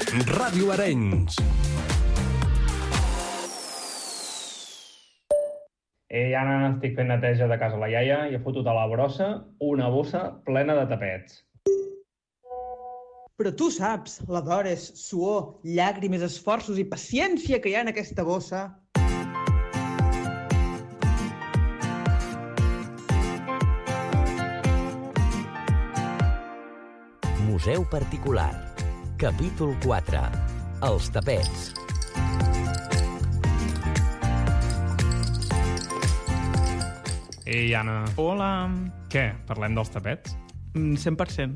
Ràdio Arenys. Anna, estic fent neteja de casa la iaia i he fotut a la brossa una bossa plena de tapets. Però tu saps la d'hores, suor, llàgrimes, esforços i paciència que hi ha en aquesta bossa. Museu particular. Capítol 4. Els tapets. Ei, Anna. Hola. Què? Parlem dels tapets? 100%.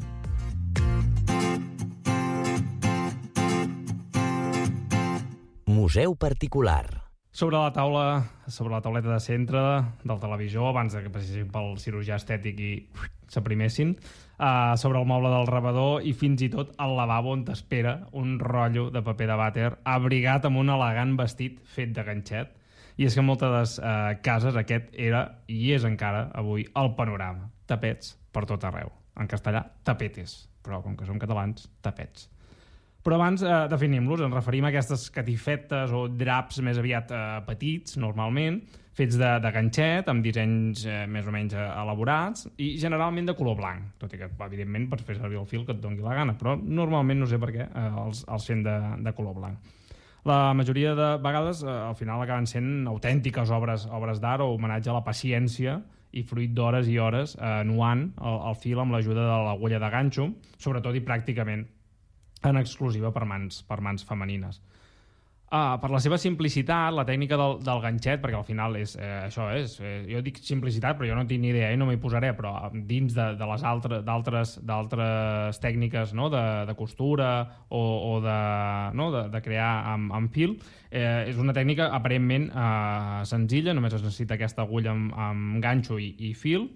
Museu particular. Sobre la tauleta de centre del televisor, abans que passessin pel cirurgià estètic i s'aprimessin, sobre el moble del rebedor i fins i tot al lavabo on t'espera un rotllo de paper de vàter abrigat amb un elegant vestit fet de ganxet. I és que en moltes cases aquest era i és encara avui el panorama. Tapets per tot arreu. En castellà, tapetes. Però com que som catalans, tapets. Però abans definim-los, ens referim a aquestes catifetes o draps més aviat petits, normalment, fets de ganxet, amb dissenys més o menys elaborats i generalment de color blanc, tot i que, evidentment, pots fer servir el fil que et doni la gana, però normalment, no sé per què, els fem de color blanc. La majoria de vegades, al final, acaben sent autèntiques obres d'art o homenatge a la paciència i fruit d'hores i hores nuant el fil amb l'ajuda de l'agulla de ganxo, sobretot i pràcticament en exclusiva per mans femenines. Per la seva simplicitat, la tècnica del ganxet, perquè al final jo dic simplicitat, però jo no tinc ni idea i no m'hi posaré, però dins de les d'altres tècniques, no? de costura o de crear amb fil, és una tècnica aparentment senzilla, només es necessita aquesta agulla amb ganxo i fil.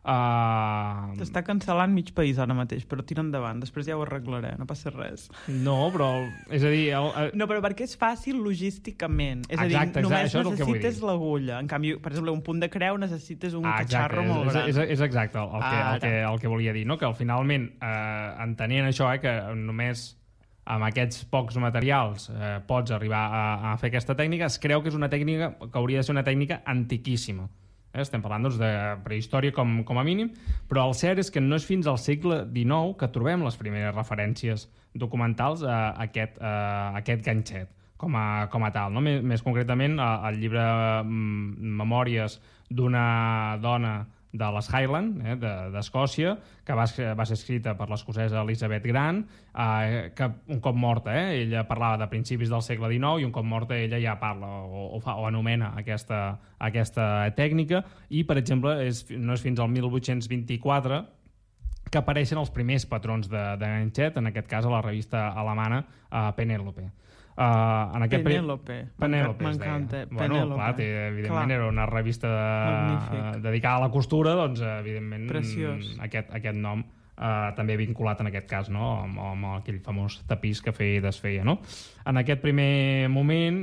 T'està cancel·lant mig país ara mateix, però tira endavant, després ja ho arreglaré, no passa res. No, però és a dir... No, però perquè és fàcil logísticament, és exacte, a dir, només necessites l'agulla. En canvi, per exemple, un punt de creu necessites un catxarro molt gran. És exacte el que volia dir, no? Que finalment, entenent això, que només amb aquests pocs materials pots arribar a fer aquesta tècnica, es creu que és una tècnica que hauria de ser una tècnica antiquíssima. Estem parlant de prehistòria com a mínim, però el cert és que no és fins al segle XIX que trobem les primeres referències documentals a aquest ganxet com a tal, no? Més concretament el llibre Memòries d'una dona de les Highland, d'Escòcia, que va ser escrita per l'escocesa Elizabeth Grant, que un cop morta, ella parlava de principis del segle XIX i un cop morta ella ja parla o anomena aquesta tècnica i, per exemple, no és fins al 1824 que apareixen els primers patrons de ganxet, en aquest cas a la revista alemana Penélope. Penélope, m'encanta. Bueno, clar, evidentment era una revista dedicada a la costura, doncs evidentment aquest nom també vinculat en aquest cas, no? amb aquell famós tapís que feia i desfeia, no? En aquest primer moment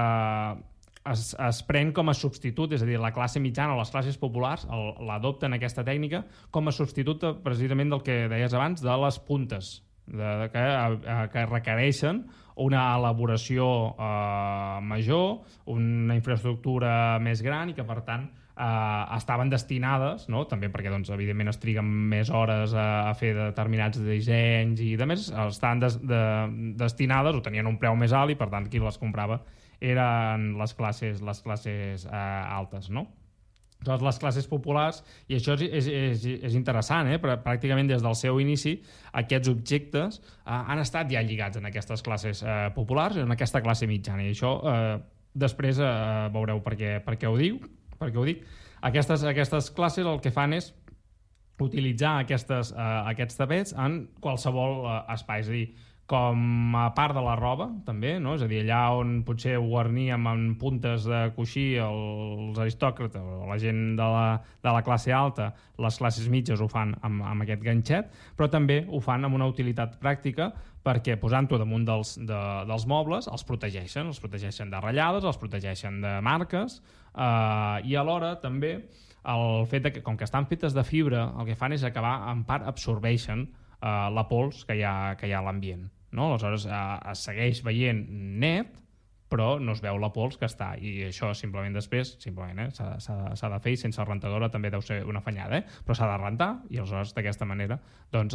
es pren com a substitut, és a dir, la classe mitjana o les classes populars l'adopten aquesta tècnica com a substitut precisament del que deies abans, de les puntes que requereixen una elaboració major, una infraestructura més gran i que per tant estaven destinades, no? També perquè doncs, evidentment es triguen més hores a fer determinats dissenys i de més, estaven destinades o tenien un preu més alt i per tant qui les comprava eren les classes altes, no? Doncs les classes populars, i això és interessant, però pràcticament des del seu inici aquests objectes han estat ja lligats en aquestes classes populars, en aquesta classe mitjana, i això després veureu per què ho dic. Aquestes classes el que fan és utilitzar aquests tapets en qualsevol espai, és a dir, com a part de la roba, també, no? És a dir, allà on potser ho guarníem amb puntes de coixí els aristòcrates o la gent de la classe alta, les classes mitges ho fan amb aquest ganxet, però també ho fan amb una utilitat pràctica perquè posant-ho damunt dels mobles els protegeixen de ratllades, els protegeixen de marques i alhora també el fet que, com que estan fetes de fibra, el que fan és acabar, en part, absorbeixen la pols que hi ha a l'ambient. no? Aleshores es segueix veient net, però no es veu la pols que està, i això simplement després s'ha de fer, i sense rentadora també deu ser una fanyada, però s'ha de rentar, i aleshores d'aquesta manera doncs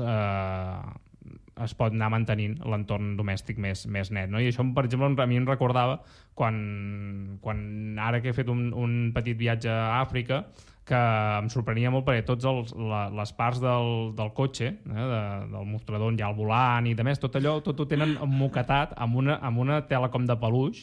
es pot anar mantenint l'entorn domèstic més net, no? I això, per exemple, a mi em recordava quan ara que he fet un petit viatge a Àfrica, que em sorprenia molt perquè tots les parts del cotxe, del mostrador on hi ha el volant i de més, tot allò, tot ho tenen emmoquetat amb una tela com de peluix,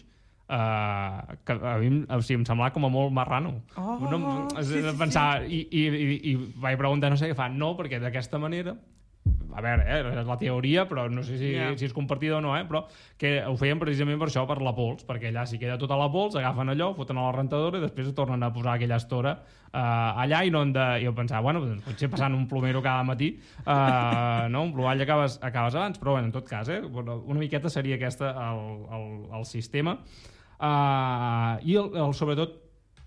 que a mi em semblava com a molt marrano. Pensava, i vaig preguntar, no sé què fa, no, perquè d'aquesta manera, a veure, és la teoria, però no sé si és compartida o no, però que ho feien precisament per això, per la pols, perquè allà si queda tota la pols, agafen allò, foten a la rentadora i després tornen a posar aquella estora allà, i no han de... Jo pensava, bueno, potser passant un plomero cada matí, no? Un plomall acabes abans, però bueno, en tot cas, una miqueta seria aquesta el sistema. I sobretot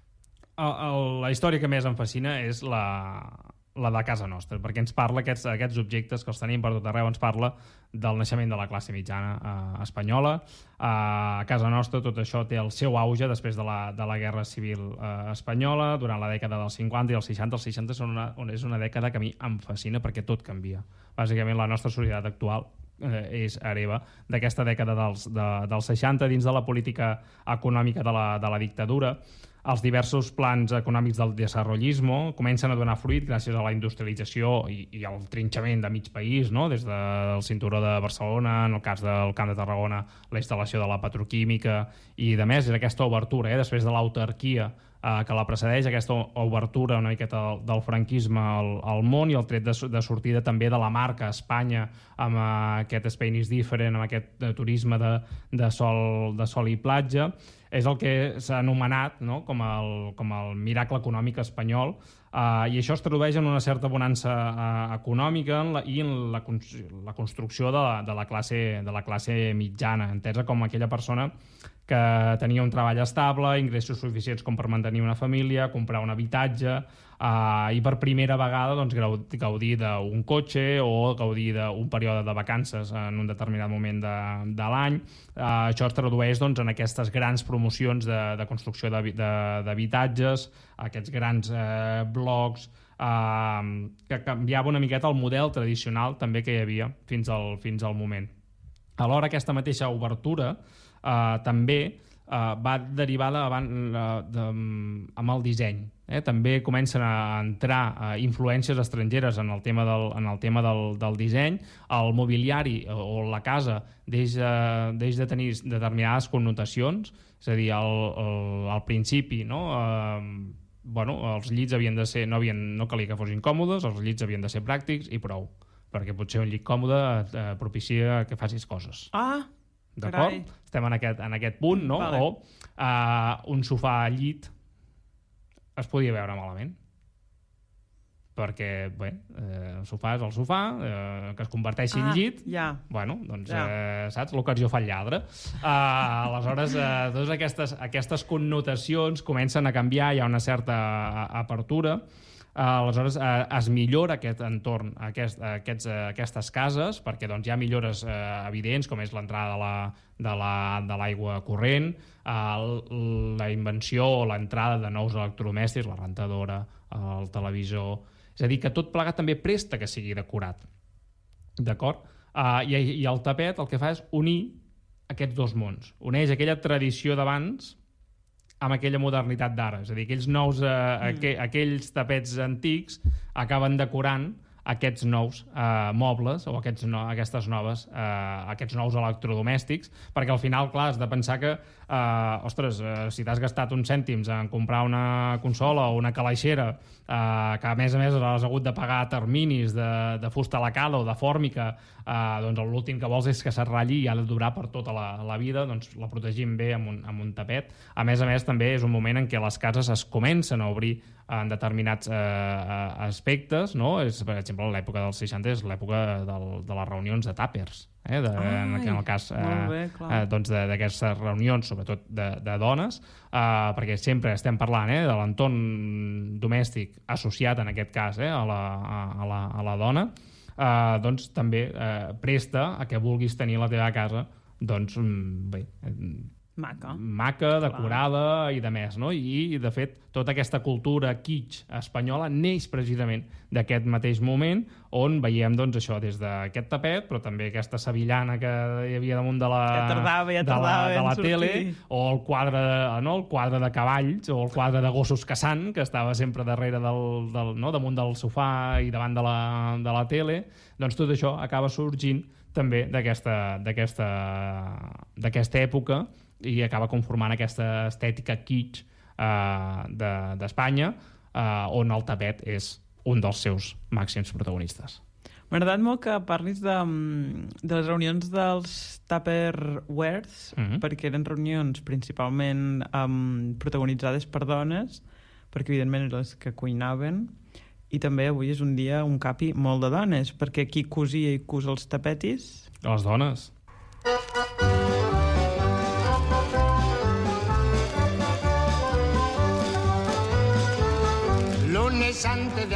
la història que més em fascina és la de casa nostra, perquè ens parla aquests objectes que els tenim per tot arreu, ens parla del naixement de la classe mitjana espanyola. A casa nostra tot això té el seu auge després de la Guerra Civil espanyola, durant la dècada dels 50 i els 60. Els 60 és una dècada que a mi em fascina perquè tot canvia. Bàsicament la nostra societat actual és hereva d'aquesta dècada dels 60 dins de la política econòmica de la dictadura. Els diversos plans econòmics del desenvolupisme comencen a donar fruit gràcies a la industrialització i al trinxament de mig país, no? Des del cinturó de Barcelona, en el cas del Camp de Tarragona, la instal·lació de la petroquímica i de més, és aquesta obertura, després de l'autarquia que la precedeix, aquesta obertura una miqueta del franquisme al món, i el tret de sortida també de la marca Espanya amb aquest Spain is different, amb aquest turisme de sol i platja. És el que s'ha anomenat, no? com el miracle econòmic espanyol, i això es tradueix en una certa bonança econòmica i en la construcció de la classe mitjana, entesa com aquella persona que tenia un treball estable, ingressos suficients com per mantenir una família, comprar un habitatge, i per primera vegada doncs, gaudir d'un cotxe o gaudir d'un període de vacances en un determinat moment de l'any. Això es tradueix doncs, en aquestes grans promocions de construcció d'habitatges, aquests grans blocs, que canviava una miqueta el model tradicional també que hi havia fins al moment. Alhora, aquesta mateixa obertura també va derivada amb el disseny. També comencen a entrar influències estrangeres en el tema del disseny. El mobiliari o la casa deix de tenir determinades connotacions, és a dir, al principi, els llits havien de ser, no calia que fossin còmodes, els llits havien de ser pràctics i prou, perquè potser un llit còmode propicia que facis coses. D'acord? Estem en aquest punt, no? Vale. O un sofà llit es podia veure malament, perquè el sofà és el sofà, que es converteixi en llit, saps? L'ocasió fa el lladre. Aleshores, totes aquestes connotacions comencen a canviar, hi ha una certa apertura. Aleshores es millora aquest entorn, aquestes cases, perquè hi ha millores evidents, com és l'entrada de l'aigua corrent, la invenció o l'entrada de nous electrodomèstics, la rentadora, el televisor. És a dir, que tot plegat també presta que sigui decorat. D'acord? I el tapet el que fa és unir aquests dos mons. Uneix aquella tradició d'abans amb aquella modernitat d'ara. És a dir, aquells tapets antics acaben decorant aquests nous mobles o aquests nous electrodomèstics, perquè al final, clar, has de pensar que si t'has gastat uns cèntims en comprar una consola o una calaixera que a més has hagut de pagar terminis de fusta lacada o de fòrmica, doncs l'últim que vols és que se't ratlli i ha de durar per tota la vida, doncs la protegim bé amb un tapet. A més, també és un moment en què les cases es comencen a obrir en determinats aspectes, no? Per exemple, l'època dels 60 és l'època de les reunions de tàpers, en el cas d'aquestes reunions, sobretot de dones, perquè sempre estem parlant de l'entorn domèstic associat, en aquest cas, a la dona. doncs també presta a que vulguis tenir la teva casa doncs bé, maca, decorada i de més, no? I de fet tota aquesta cultura kitsch espanyola neix precisament d'aquest mateix moment on veiem doncs això, des d'aquest tapet però també aquesta sevillana que hi havia damunt de la tele, o el quadre de cavalls o el quadre de gossos caçant que estava sempre darrere damunt del sofà i davant de la tele. Doncs tot això acaba sorgint també d'aquesta època i acaba conformant aquesta estètica kitsch d'Espanya, on el tapet és un dels seus màxims protagonistes. M'ha agradat molt que parlis de les reunions dels Tupperwares, perquè eren reunions principalment protagonitzades per dones, perquè evidentment eren les que cuinaven, i també avui és un dia, un capi, molt de dones, perquè qui cosia i cus els tapetis? Les dones. Lunes antes de